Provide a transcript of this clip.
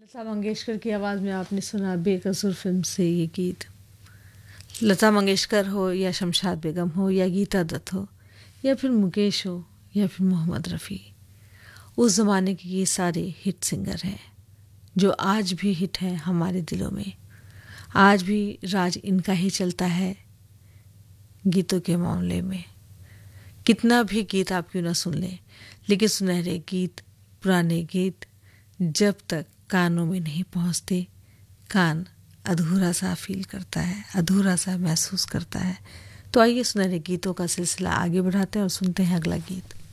लता मंगेशकर की आवाज़ में आपने सुना बेकसूर फिल्म से ये गीत। लता मंगेशकर हो या शमशाद बेगम हो या गीता दत्त हो या फिर मुकेश हो या फिर मोहम्मद रफ़ी, उस ज़माने के ये सारे हिट सिंगर हैं जो आज भी हिट हैं हमारे दिलों में। आज भी राज इनका ही चलता है गीतों के मामले में। कितना भी गीत आप क्यों ना सुन लें, लेकिन सुनहरे गीत, पुराने गीत जब तक कानों में नहीं पहुंचते, कान अधूरा सा फील करता है, अधूरा सा महसूस करता है। तो आइए सुनहरे गीतों का सिलसिला आगे बढ़ाते हैं और सुनते हैं अगला गीत।